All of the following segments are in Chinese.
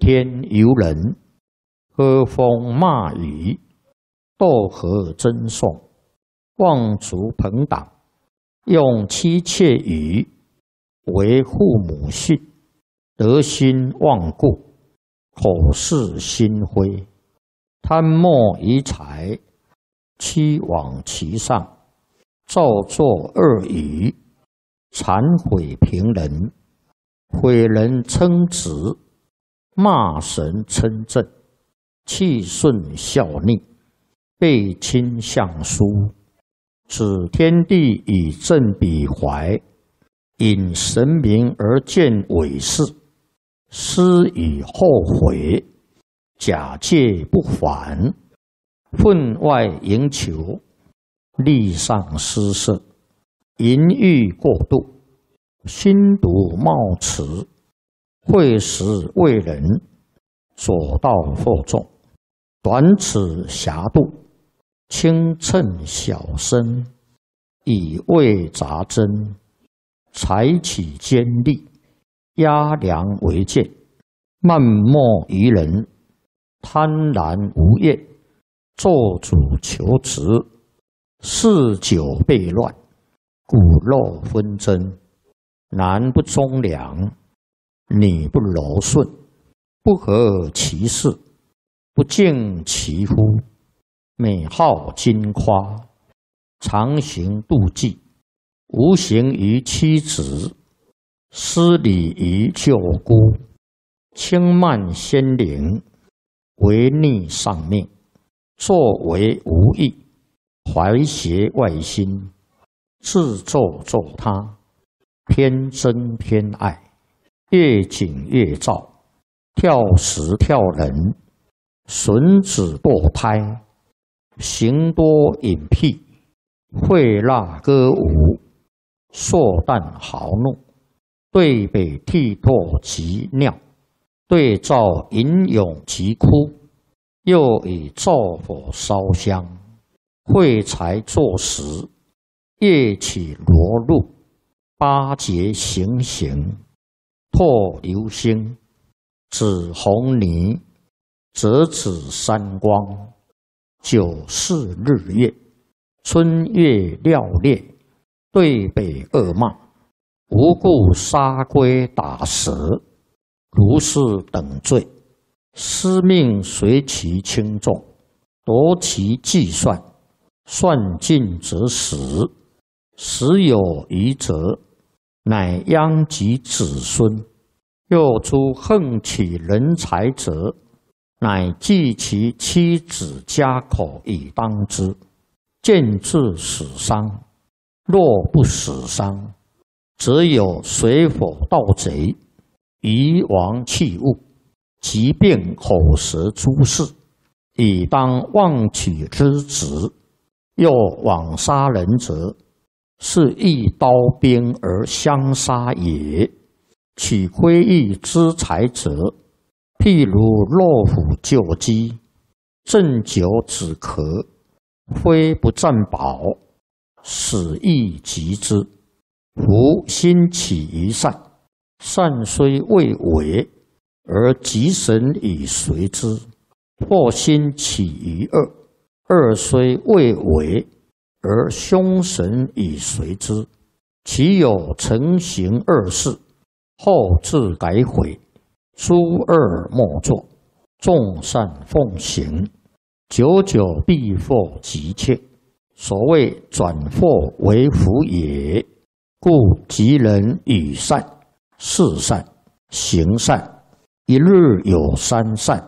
天由人，喝风骂雨，斗和争讼，望族朋党，用妻妾语，为父母训，得心忘故，口是心非，贪墨于财，欺罔其上，造作恶语，谄毁平人，毁人称直，骂神称正，气顺效逆，背亲相疏，指天地以正彼怀，引神明而见伪事，思以后悔，假借不还，分外营求，力上失色，淫欲过度，心毒冒迟，会时为人，左道惑众，短尺狭度，轻称小身，以为杂针，采取尖利，压梁为剑，漫莫于人，贪婪无厌，做主求职，嗜酒悖乱，骨肉纷争，男不忠良，女不柔顺，不合其事，不敬其夫，美好矜夸，常行妒忌，无形于妻子，失礼于舅姑，轻慢先灵，违逆上命，作为无益，怀邪外心，自作作他，偏憎偏爱，越紧越躁，跳时跳人，损子堕胎，行多隐僻，会蜡歌舞，硕诞豪怒，对北涕唾及尿，对照吟咏及哭，又以灶火烧香，会财作食，夜起罗露，八节行刑，唾流星，指红泥，折指三光，九视日月，春月料烈，对北恶骂，无故杀龟打蛇，如是等罪，司命随其轻重，夺其计算，算尽则死，死有余则，乃殃及子孙。又诸横起人才者，乃计其妻子家口以当之，见至死伤。若不死伤，则有水火盗贼、夷王弃物、疾病口舌诸事，以当妄取之职。又枉杀人者，是一刀兵而相杀也。取窥益之财者，譬如落虎救鸡，鸩酒止咳，非不占宝，死亦及之。夫心起于善，善虽未为，而吉神以随之；或心起于恶，恶虽未为，而凶神以随之。其有成行恶事，后自改悔，诸恶莫作，众善奉行，久久必获吉切。所谓转祸为福也。故吉人语善、事善、行善，一日有三善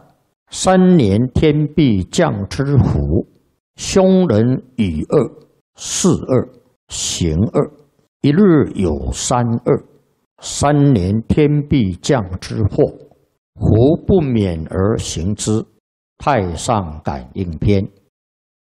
，3年天必降之福。凶人语恶、事恶、行恶，一日有三恶，3年天必降之祸。胡不免而行之。太上感应篇。